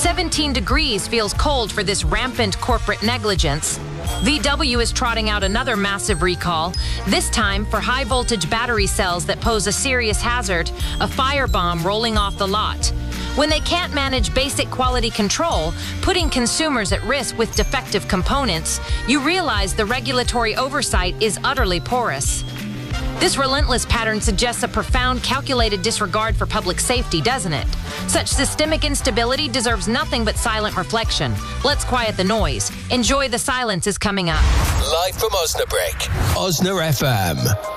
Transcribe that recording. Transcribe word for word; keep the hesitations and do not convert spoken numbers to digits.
seventeen degrees feels cold for this rampant corporate negligence. V W is trotting out another massive recall, this time for high-voltage battery cells that pose a serious hazard, a firebomb rolling off the lot. When they can't manage basic quality control, putting consumers at risk with defective components, you realize the regulatory oversight is utterly porous. This relentless pattern suggests a profound, calculated disregard for public safety, doesn't it? Such systemic instability deserves nothing but silent reflection. Let's quiet the noise. Enjoy the silence is coming up. Live from Osnabrück, Osna F M.